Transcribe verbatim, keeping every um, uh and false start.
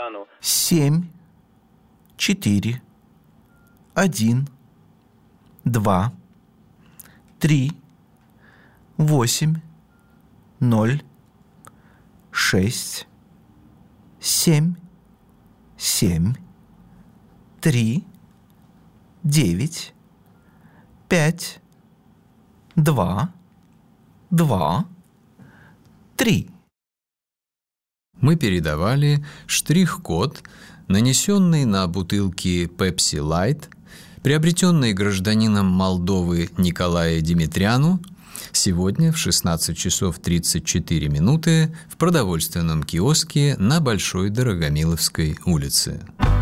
семь, четыре, один, два, три, восемь, ноль, шесть, семь, семь, три, девять, пять, два, два, три. Мы передавали штрих-код, нанесенный на бутылки Pepsi Light, приобретенный гражданином Молдовы Николаю Димитряну, сегодня в шестнадцать часов тридцать четыре минуты в продовольственном киоске на Большой Дорогомиловской улице.